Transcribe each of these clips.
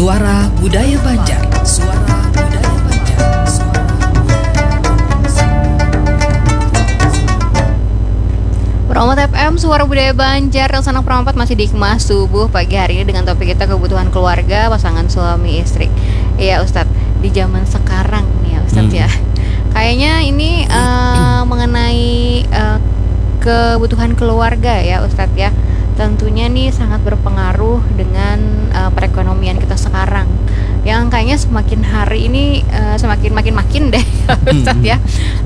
Suara Budaya Banjar. Suara Budaya Banjar. Promote FM, Suara Budaya Banjar. Sanak Perompat masih di Kemas Subuh pagi hari ini dengan topik kita kebutuhan keluarga, pasangan suami istri. Iya Ustadz, di zaman sekarang nih ya Ustadz ya, kayaknya ini mengenai kebutuhan keluarga ya Ustadz ya. Tentunya nih sangat berpengaruh dengan perekonomian kita sekarang, yang kayaknya semakin hari ini semakin deh Ustadz ya,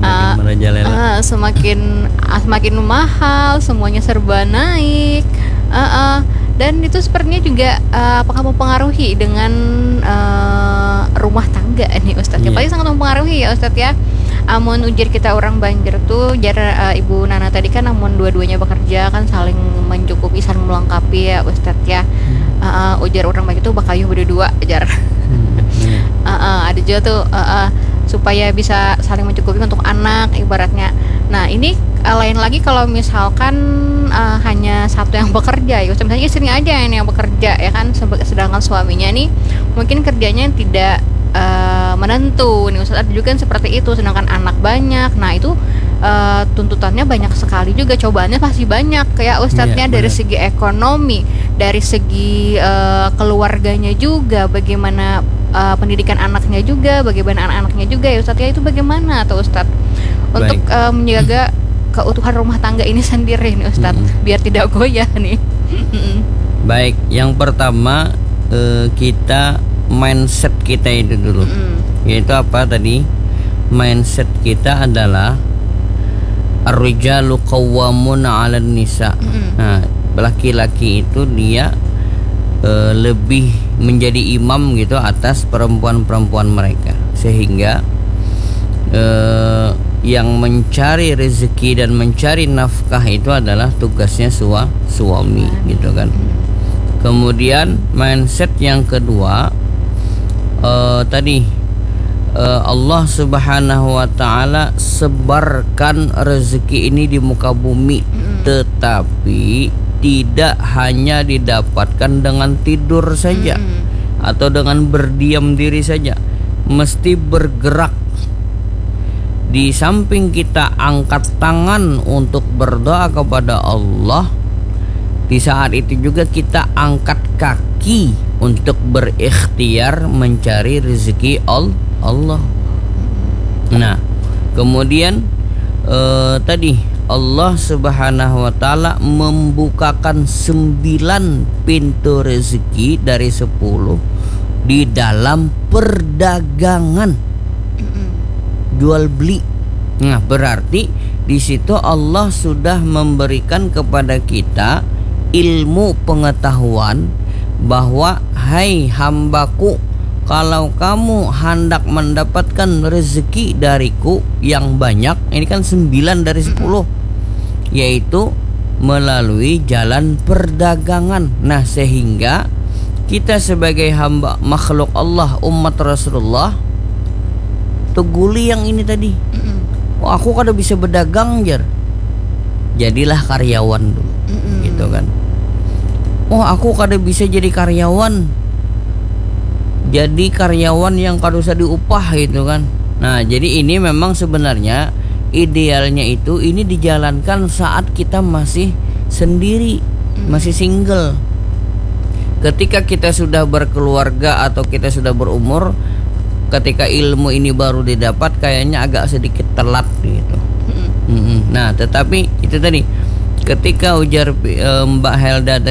semakin mahal, semuanya serba naik, dan itu sepertinya juga apakah mempengaruhi dengan rumah tangga nih Ustadz ya, paling sangat mempengaruhi ya Ustadz ya. Amun ujar kita orang Banjar tuh jar Ibu Nana tadi kan, namun dua-duanya bekerja kan saling mencukupi, saling melengkapi ya Ustadz ya. Ujar orang Banjar tuh bakayuh berdua jar. Ada juga tuh supaya bisa saling mencukupi untuk anak ibaratnya. Nah ini lain lagi kalau misalkan hanya satu yang bekerja ya, misalnya istrinya aja yang bekerja ya kan, sedangkan suaminya nih mungkin kerjanya tidak menentu nih Ustadz, ada juga kan seperti itu, sedangkan anak banyak. Nah itu tuntutannya banyak sekali juga, cobaannya pasti banyak kayak Ustadznya, dari segi ekonomi, dari segi keluarganya juga, bagaimana pendidikan anaknya juga, bagaimana anak-anaknya juga ya Ustadz ya. Itu bagaimana tuh Ustadz untuk menjaga keutuhan rumah tangga ini sendiri nih Ustadz, biar tidak goyah nih. Baik, yang pertama kita mindset kita itu dulu, yaitu apa tadi? Mindset kita adalah ar-rijalu qawwamun 'alan nisa. Nah, laki-laki itu dia lebih menjadi imam gitu atas perempuan-perempuan mereka, sehingga yang mencari rezeki dan mencari nafkah itu adalah tugasnya suami gitu kan. Kemudian mindset yang kedua, Allah Subhanahu wa ta'ala sebarkan rezeki ini di muka bumi, tetapi tidak hanya didapatkan dengan tidur saja atau dengan berdiam diri saja, mesti bergerak. Di samping kita angkat tangan untuk berdoa kepada Allah, di saat itu juga kita angkat kaki untuk berikhtiar mencari rezeki Allah. Nah, kemudian tadi Allah Subhanahu wa ta'ala membukakan 9 pintu rezeki dari 10 di dalam perdagangan, jual beli. Nah, berarti di situ Allah sudah memberikan kepada kita ilmu pengetahuan bahwa hai hambaku, kalau kamu hendak mendapatkan rezeki dariku yang banyak, ini kan 9 dari 10, yaitu melalui jalan perdagangan. Nah, sehingga kita sebagai hamba makhluk Allah, umat Rasulullah, teguli yang ini tadi. Oh, aku kada bisa berdagang jar, jadilah karyawan dulu, gitu kan. Oh, aku kada bisa jadi karyawan, jadi karyawan yang kada usah diupah gitu kan. Nah, jadi ini memang sebenarnya idealnya itu ini dijalankan saat kita masih sendiri, masih single. Ketika kita sudah berkeluarga atau kita sudah berumur, ketika ilmu ini baru didapat, kayaknya agak sedikit telat gitu. Nah, tetapi itu tadi ketika ujar Mbak Helda